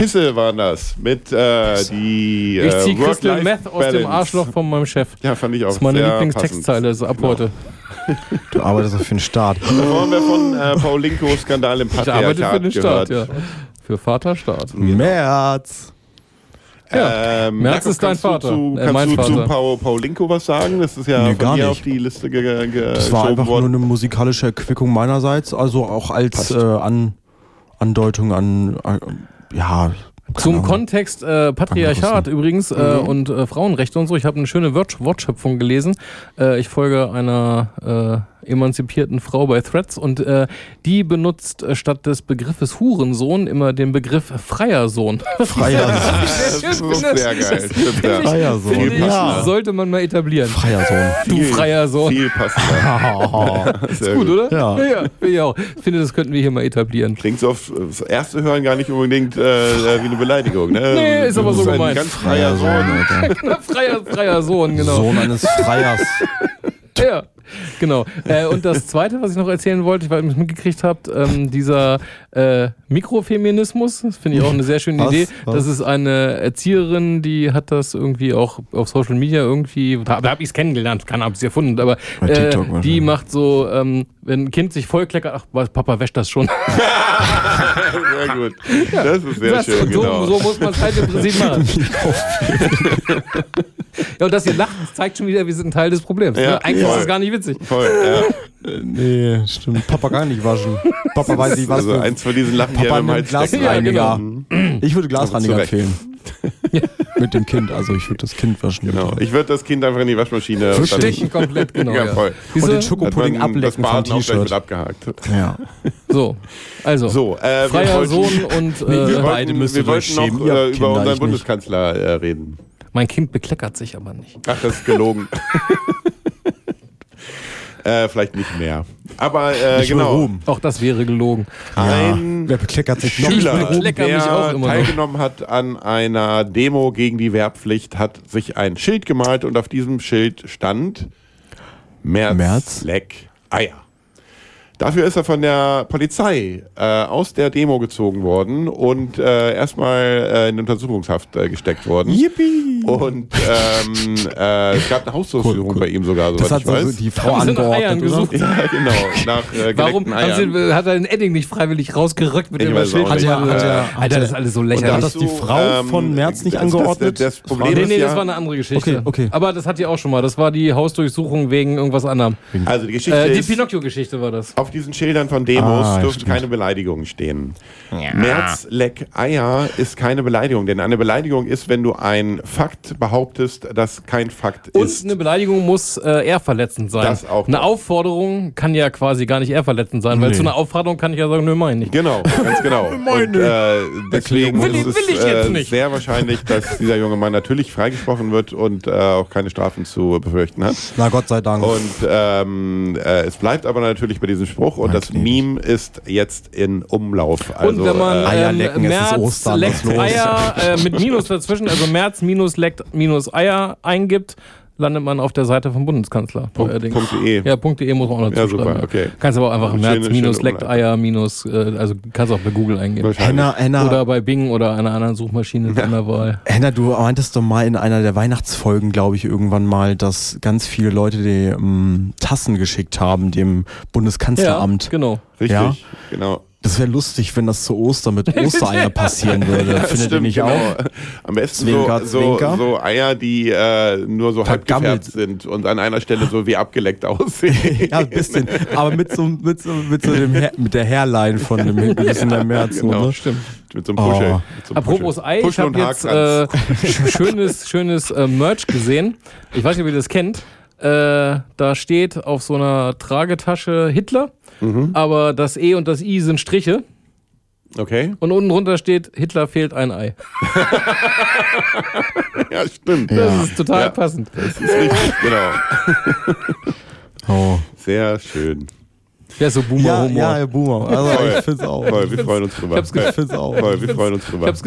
Pisse waren das. Mit die ich ziehe Crystal Meth aus dem Arschloch von meinem Chef. Ja, fand ich auch. Das ist meine Lieblingstextzeile, ist ab heute. Du arbeitest auch für den Staat. Davor haben wir von Paulinko-Skandal im Ich arbeite Patriarchat für den gehört. Staat, ja. Für Vaterstaat. März. Ja, Merz ist dein Vater. Kannst du zu Paulinko was sagen? Das ist ja Nee, von gar dir nicht. auf die Liste Das war einfach nur eine musikalische Erquickung meinerseits, also auch als Andeutung an, Zum Kontext Patriarchat übrigens und Frauenrechte und so. Ich habe eine schöne Wortschöpfung gelesen. Ich folge einer emanzipierten Frau bei Threads und die benutzt statt des Begriffes Hurensohn immer den Begriff freier Sohn. Freier Sohn. Das ist so sehr geil. Freier Sohn. Das sollte man mal etablieren. Freier Sohn. Du freier Sohn. Viel passender. Ist gut, oder? Ja. Ja, ich auch. Ich finde, das könnten wir hier mal etablieren. Klingt so aufs erste Hören gar nicht unbedingt wie eine Beleidigung. Ne? Nee, ist aber so ein gemeint. Ganz freier Sohn. freier Sohn, genau. Sohn eines Freiers. Ja, genau. Und das Zweite, was ich noch erzählen wollte, weil ihr es mitgekriegt habt, dieser Mikrofeminismus, das finde ich auch eine sehr schöne Idee. Das ist eine Erzieherin, die hat das irgendwie auch auf Social Media irgendwie, da habe ich es kennengelernt, keine Ahnung, ob ich es erfunden, aber die macht so, wenn ein Kind sich vollkleckert, ach, Papa wäscht das schon. Sehr gut. Das ist sehr schön, genau. So muss man es halt im Prinzip machen. Ja, und dass ihr lacht, das zeigt schon wieder, wir sind ein Teil des Problems. Ja, ne? Eigentlich ist es gar nicht witzig. Voll, ja. Nee, stimmt. Papa gar nicht waschen. Papa weiß nicht, was Also eins von diesen Lachen, die Papa einem nimmt halt stecken. Glasreiniger. Ja, Ich würde Glasreiniger Zurecht. empfehlen. Mit dem Kind, also ich würde das Kind waschen. Genau. Ich würde das Kind einfach in die Waschmaschine Stechen komplett, genau. Ja, voll. Siehst Und du? den Schokopudding Hat man ablecken das vom Baden auch gleich mit T-Shirt. abgehakt. Ja. So, also, So, wir freier wollten- Sohn und Wir beide müsst ihr wollten euch schämen, noch ihr über Kinder, ich unseren nicht. Bundeskanzler reden. mein Kind bekleckert sich aber nicht. Ach, das ist gelogen. Vielleicht nicht mehr. Aber genau. Ruhm. Auch das wäre gelogen. Ein Wer bekleckert sich noch? Schüler, bekleckere mich auch der immer noch. teilgenommen hat an einer Demo gegen die Wehrpflicht, hat sich ein Schild gemalt und auf diesem Schild stand Merz leck Eier. Dafür ist er von der Polizei aus der Demo gezogen worden und erstmal in Untersuchungshaft gesteckt worden. Yippie! Und es gab eine Hausdurchsuchung Cool. bei ihm sogar, Das soweit hat ich so weiß. die Frau Haben sie nach Eiern angeordnet, oder? gesucht? Ja, genau. Nach Warum geleckten Eiern. hat er den Edding nicht freiwillig rausgerückt mit Ich dem weiß Schild? auch nicht. Alter, das ist alles so Hat lächerlich. das die Frau von Merz nicht angeordnet? Das Problem Nee, ist das ja, war eine andere Geschichte. Okay. Aber das hat die auch schon mal. Das war die Hausdurchsuchung wegen irgendwas anderem. also die Geschichte Die ist, Pinocchio-Geschichte war das. auf diesen Schildern von Demos Ah, dürfen stimmt. keine Beleidigungen stehen. Merz leck Eier ist keine Beleidigung, denn eine Beleidigung ist, wenn du ein Fakt behauptest, das kein Fakt Und ist. eine Beleidigung muss ehrverletzend sein. Das auch Eine noch. Aufforderung kann ja quasi gar nicht ehrverletzend sein, weil zu einer Aufforderung kann ich ja sagen, nö, mein nicht. Genau, ganz genau. Und deswegen Will ist ich es jetzt nicht. sehr wahrscheinlich, dass dieser junge Mann natürlich freigesprochen wird und auch keine Strafen zu befürchten hat. Na Gott sei Dank. Und es bleibt aber natürlich bei diesem Spruch und das Meme ist jetzt in Umlauf. Also, Und wenn man Eier lecken, es ist Merz Ostern, was leckt los? Eier mit Minus dazwischen, also Merz minus leckt minus Eier eingibt, landet man auf der Seite vom Bundeskanzler. Allerdings. .de. Ja, .de muss man auch noch Ja, zuschreiben. super, okay. Kannst aber auch einfach Schöne- Merz minus schöne leckt Umleitung. Eier minus, also kannst auch bei Google eingeben. Wahrscheinlich. Henna, Oder bei Bing oder einer anderen Suchmaschine deiner Wahl. Henna, du meintest doch mal in einer der Weihnachtsfolgen, glaube ich, irgendwann mal, dass ganz viele Leute die Tassen geschickt haben, dem Bundeskanzleramt. Genau. Richtig, Ja? genau. Das wäre lustig, wenn das zu Ostern mit Ostereier passieren würde. Das Findet ihr stimmt, nicht genau. auch? Am besten Zwinker, so Zwinker. so Eier, die nur so halb Vergammelt. gefärbt sind und an einer Stelle so wie abgeleckt aussehen. Ja, ein bisschen. Aber mit der Hairline von dem bisschen der Merz. genau. So, ne? Stimmt. Mit so einem Puschel. Oh. Mit so einem Apropos Ei, ich Puschel habe und jetzt Haarkranz. schönes Merch gesehen. Ich weiß nicht, ob ihr das kennt. Da steht auf so einer Tragetasche Hitler, aber das E und das I sind Striche. Okay, Und unten drunter steht, Hitler fehlt ein Ei. ja, stimmt. Das ist total Ja. passend. Das ist richtig, genau. Oh. Sehr schön. Ja, so Boomer-Humor. Ja, Boomer. Also Voll. ich find's auch. Voll, wir freuen uns drüber. Ich hab's Ich find's auch. Voll, wir freuen uns drüber.